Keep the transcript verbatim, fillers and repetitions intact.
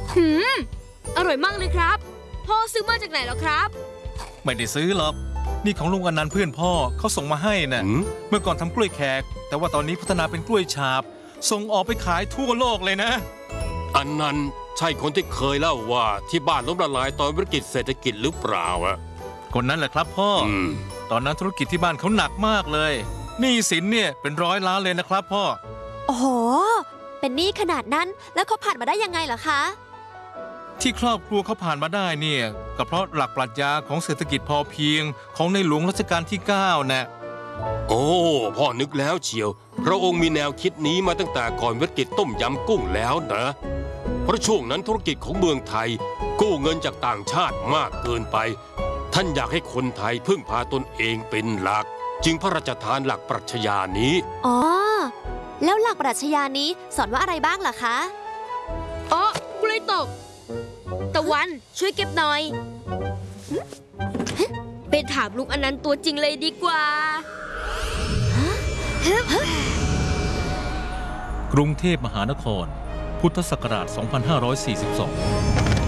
หืมอร่อยมากเลยครับพ่อซื้อมาจากไหนเหรอครับไม่ได้ซื้อหรอกนี่ของลุงอนันต์เพื่อนพ่อเขาส่งมาให้น่ะเมื่อก่อนทำกล้วยแขกแต่ว่าตอนนี้พัฒนาเป็นกล้วยฉาบส่งออกไปขายทั่วโลกเลยนะอันนั้นใช่คนที่เคยเล่าว่าที่บ้านล้มละลายตอนวิกฤตเศรษฐกิจหรือเปล่าอะคนนั้นแหละครับพ่อตอนนั้นธุรกิจที่บ้านเขาหนักมากเลยหนี้สินเนี่ยเป็นร้อยล้านเลยนะครับพ่อโอ้โหเป็นหนี้ขนาดนั้นแล้วเขาผ่านมาได้ยังไงล่ะคะที่ครอบครัวเขาผ่านมาได้เนี่ยก็เพราะหลักปรัชญาของเศรษฐกิจพอเพียงของในหลวงรัชกาลที่เก้านะโอ้พ่อนึกแล้วเชียวพระองค์มีแนวคิดนี้มาตั้งแต่ก่อนวิกฤตต้มยำกุ้งแล้วนะเพราะช่วงนั้นธุรกิจของเมืองไทยกู้เงินจากต่างชาติมากเกินไปท่านอยากให้คนไทยพึ่งพาตนเองเป็นหลักจึงพระราชทานหลักปรัชญานี้อ๋อแล้วหลักปรัชญานี้สอนว่าอะไรบ้างล่ะคะอ๋อกล้วยตกตะวันช่วยเก็บหน่อยไปถามลุงอนันต์ตัวจริงเลยดีกว่ากรุงเทพมหานครพุทธศักราช สองพันห้าร้อยสี่สิบสอง